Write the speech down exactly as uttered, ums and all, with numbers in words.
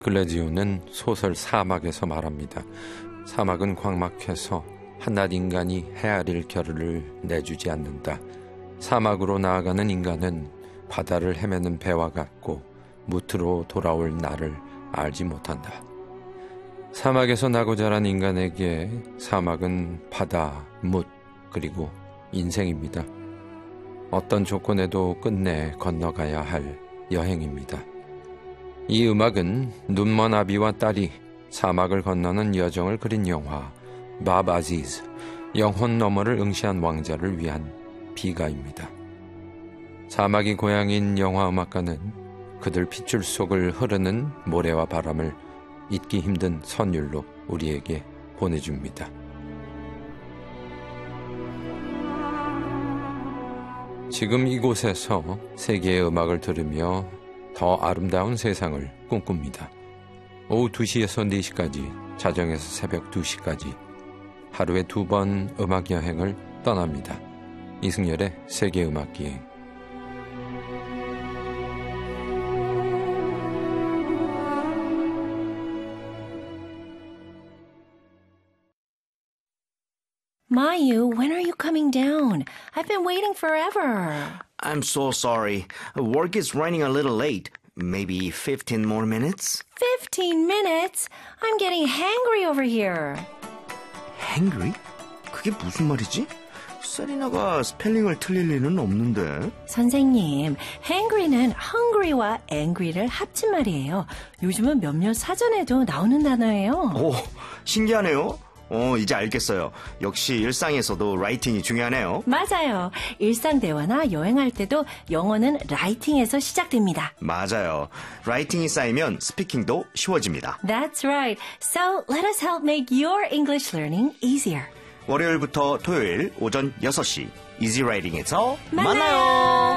글래지오는 소설 사막에서 말합니다. 사막은 광막해서 한낱 인간이 헤아릴 겨를을 내주지 않는다. 사막으로 나아가는 인간은 바다를 헤매는 배와 같고 무트로 돌아올 날을 알지 못한다. 사막에서 나고 자란 인간에게 사막은 바다, 뭇, 그리고 인생입니다. 어떤 조건에도 끝내 건너가야 할 여행입니다. 이 음악은 눈먼 아비와 딸이 사막을 건너는 여정을 그린 영화 밥 아지즈, 영혼 너머를 응시한 왕자를 위한 비가입니다. 사막이 고향인 영화 음악가는 그들 핏줄 속을 흐르는 모래와 바람을 잊기 힘든 선율로 우리에게 보내줍니다. 지금 이곳에서 세계의 음악을 들으며 더 아름다운 세상을 꿈꿉니다. 오후 두 시에서 네 시까지, 자정에서 새벽 두 시까지 하루에 두 번 음악 여행을 떠납니다. 이승열의 세계음악기행. Mayu, when are you coming down? I've been waiting forever. I'm so sorry. Work is running a little late. Maybe fifteen more minutes? Fifteen minutes? I'm getting hangry over here. Hangry? 그게 무슨 말이지? 세리나가 스펠링을 틀릴 리는 없는데. 선생님, hangry는 hungry와 angry를 합친 말이에요. 요즘은 몇몇 사전에도 나오는 단어예요. 오, 신기하네요. 어, 이제 알겠어요. 역시 일상에서도 라이팅이 중요하네요. 맞아요. 일상 대화나 여행할 때도 영어는 라이팅에서 시작됩니다. 맞아요. 라이팅이 쌓이면 스피킹도 쉬워집니다. That's right. So let us help make your English learning easier. 월요일부터 토요일 오전 여섯 시 이지 라이팅에서 만나요. 만나요.